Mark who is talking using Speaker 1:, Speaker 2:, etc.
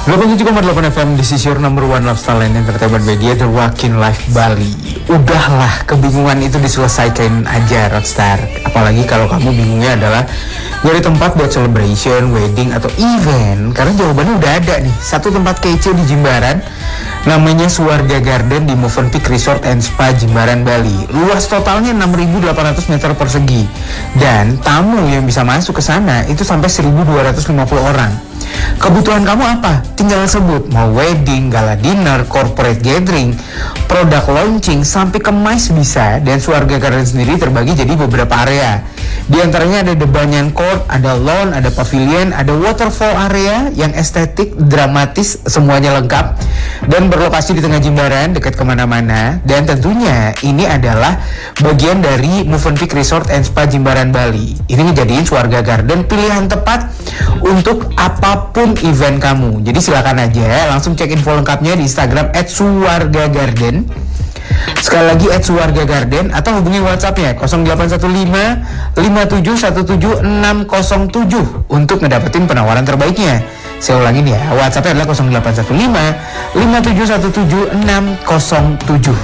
Speaker 1: 87,8 FM, this is your number one lifestyle and entertainment media, The Rockin' Life Bali. Udahlah, kebingungan itu diselesaikan aja, Rockstar. Apalagi kalau kamu bingungnya adalah nyari tempat buat celebration, wedding, atau event. Karena jawabannya udah ada nih, satu tempat kece di Jimbaran, namanya Suwarga Garden di Movenpick Resort and Spa Jimbaran, Bali. Luas totalnya 6.800 meter persegi. Dan tamu yang bisa masuk ke sana itu sampai 1.250 orang. Kebutuhan kamu apa? Tinggal sebut. Mau wedding, gala dinner, corporate gathering, produk launching, sampai kemas bisa. Dan Suwarga Garden sendiri terbagi jadi beberapa area. Di antaranya ada Debanyan Court, ada lawn, ada pavilion, ada waterfall area yang estetik, dramatis, semuanya lengkap. Dan berlokasi di tengah Jimbaran, dekat kemana-mana. Dan tentunya ini adalah bagian dari Movenpick Resort and Spa Jimbaran, Bali. Ini ngejadiin Suwarga Garden pilihan tepat untuk apapun event kamu. Jadi silakan aja langsung cek info lengkapnya di Instagram @suwargagarden. Sekali lagi @suwargagarden, atau hubungi WhatsApp-nya 0815 5717 607 untuk ngedapetin penawaran terbaiknya. Saya ulangin ya, WhatsApp-nya adalah 0815 5717 607.